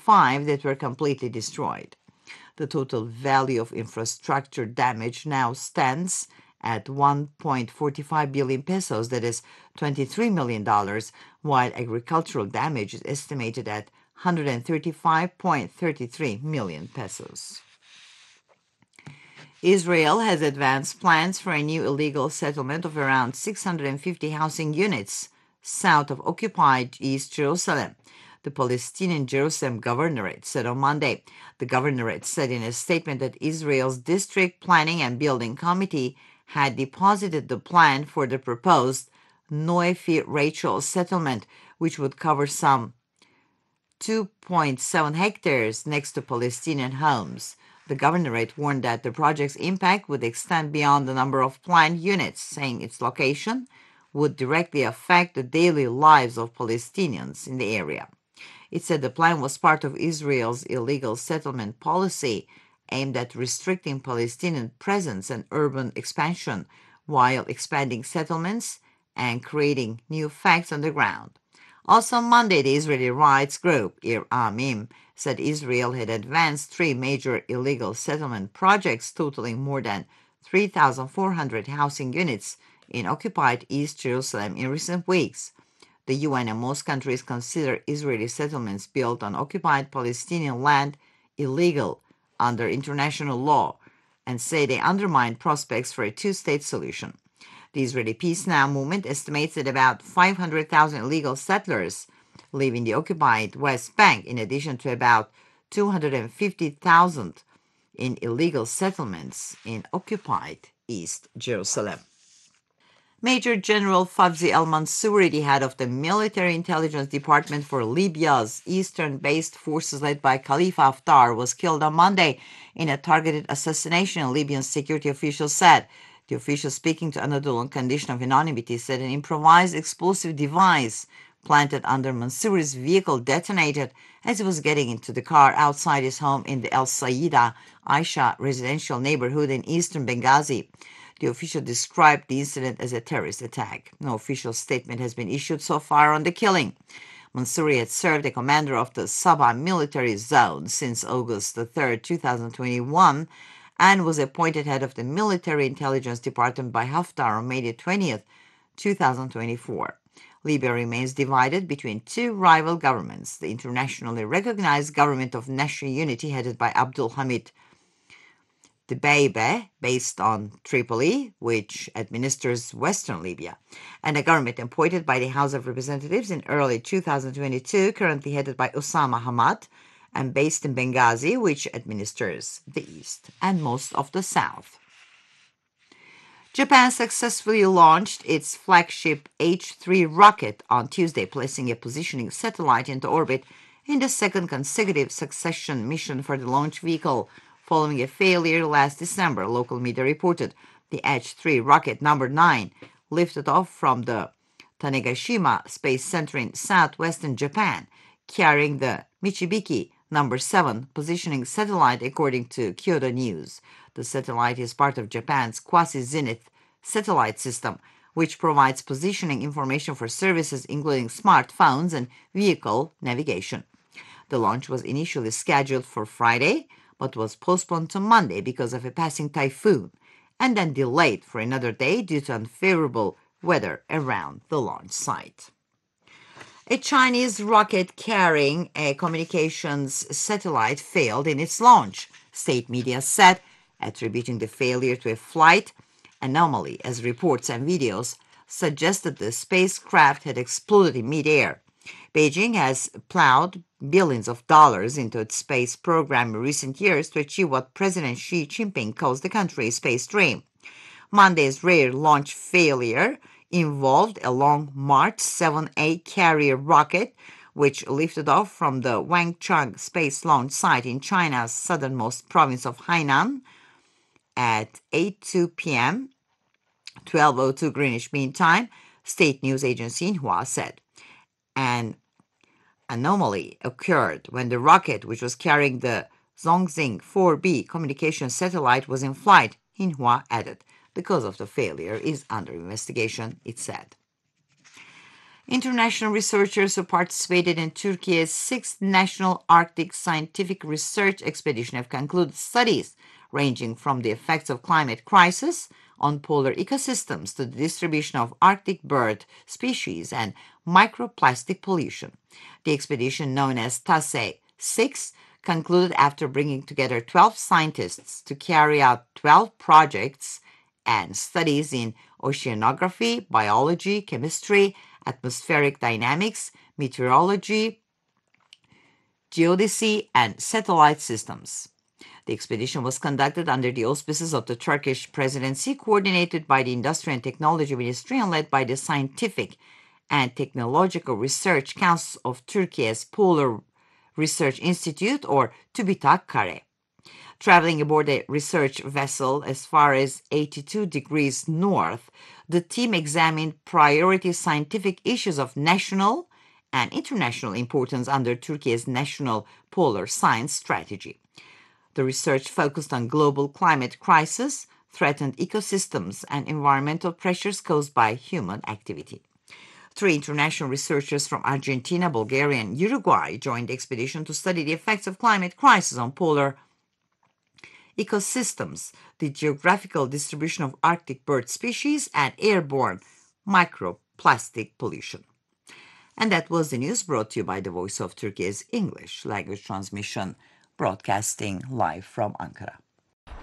5 that were completely destroyed. The total value of infrastructure damage now stands at 1.45 billion pesos, that is $23 million, while agricultural damage is estimated at 135.33 million pesos. Israel has advanced plans for a new illegal settlement of around 650 housing units south of occupied East Jerusalem. The Palestinian Jerusalem Governorate said on Monday. The Governorate said in a statement that Israel's District Planning and Building Committee had deposited the plan for the proposed Noefi Rachel settlement, which would cover some 2.7 hectares next to Palestinian homes. The governorate warned that the project's impact would extend beyond the number of planned units, saying its location would directly affect the daily lives of Palestinians in the area. It said the plan was part of Israel's illegal settlement policy aimed at restricting Palestinian presence and urban expansion while expanding settlements and creating new facts on the ground. Also on Monday, the Israeli rights group, Ir Amim, said Israel had advanced 3 major illegal settlement projects totaling more than 3,400 housing units in occupied East Jerusalem in recent weeks. The UN and most countries consider Israeli settlements built on occupied Palestinian land illegal under international law and say they undermine prospects for a two-state solution. The Israeli Peace Now movement estimates that about 500,000 illegal settlers live in the occupied West Bank, in addition to about 250,000 in illegal settlements in occupied East Jerusalem. Major General Fawzi al-Mansouri, the head of the Military Intelligence Department for Libya's eastern-based forces led by Khalifa Haftar, was killed on Monday in a targeted assassination, Libyan security officials said. The official, speaking to Anadolu on condition of anonymity, said an improvised explosive device planted under Mansouri's vehicle detonated as he was getting into the car outside his home in the El Sayida Aisha residential neighborhood in eastern Benghazi. The official described the incident as a terrorist attack. No official statement has been issued so far on the killing. Mansouri had served as commander of the Sabah military zone since August 3, 2021, and was appointed head of the Military Intelligence Department by Haftar on May 20, 2024. Libya remains divided between two rival governments, the internationally recognized Government of National Unity headed by Abdul Hamid Dbeibeh, based on Tripoli, which administers western Libya, and a government appointed by the House of Representatives in early 2022, currently headed by Osama Hamad, and based in Benghazi, which administers the east and most of the south. Japan successfully launched its flagship H-3 rocket on Tuesday, placing a positioning satellite into orbit in the second consecutive succession mission for the launch vehicle, following a failure last December, local media reported. The H-3 rocket number 9 lifted off from the Tanegashima Space Center in southwestern Japan, carrying the Michibiki number 7 positioning satellite, according to Kyodo News. The satellite is part of Japan's quasi-zenith satellite system, which provides positioning information for services including smartphones and vehicle navigation. The launch was initially scheduled for Friday, but was postponed to Monday because of a passing typhoon, and then delayed for another day due to unfavorable weather around the launch site. A Chinese rocket carrying a communications satellite failed in its launch, state media said, attributing the failure to a flight anomaly, as reports and videos suggested the spacecraft had exploded in midair. Beijing has plowed billions of dollars into its space program in recent years to achieve what President Xi Jinping calls the country's space dream. Monday's rare launch failure involved a Long March 7A carrier rocket, which lifted off from the Wangchang Space Launch Site in China's southernmost province of Hainan at 8:02 p.m., 12:02 Greenwich Mean Time, state news agency Xinhua said. An anomaly occurred when the rocket, which was carrying the Zhongxing 4B communication satellite, was in flight, Xinhua added. The cause of the failure is under investigation, it said. International researchers who participated in Turkey's 6th National Arctic Scientific Research Expedition have concluded studies ranging from the effects of climate crisis on polar ecosystems to the distribution of Arctic bird species and microplastic pollution. The expedition, known as TASE 6, concluded after bringing together 12 scientists to carry out 12 projects and studies in oceanography, biology, chemistry, atmospheric dynamics, meteorology, geodesy, and satellite systems. The expedition was conducted under the auspices of the Turkish presidency, coordinated by the Industry and Technology Ministry and led by the Scientific and Technological Research Council of Turkey's Polar Research Institute, or TÜBİTAK Kare. Traveling aboard a research vessel as far as 82 degrees north, the team examined priority scientific issues of national and international importance under Turkey's National Polar Science Strategy. The research focused on global climate crisis, threatened ecosystems, and environmental pressures caused by human activity. 3 international researchers from Argentina, Bulgaria, and Uruguay joined the expedition to study the effects of climate crisis on polar ecosystems, the geographical distribution of Arctic bird species, and airborne microplastic pollution. And that was the news brought to you by the Voice of Turkey's English language transmission, broadcasting live from Ankara.